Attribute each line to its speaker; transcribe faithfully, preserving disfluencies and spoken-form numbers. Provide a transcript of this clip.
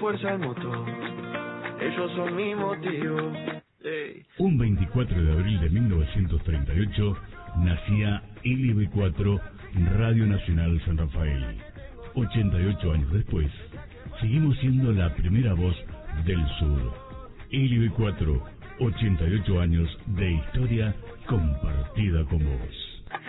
Speaker 1: fuerza el motor. Ellos son mi motivo. Hey.
Speaker 2: Un veinticuatro de abril de mil novecientos treinta y ocho nacía L B cuatro, Radio Nacional San Rafael. ochenta y ocho años después, seguimos siendo la primera voz del sur. L B cuatro, ochenta y ocho años de historia compartida con vos.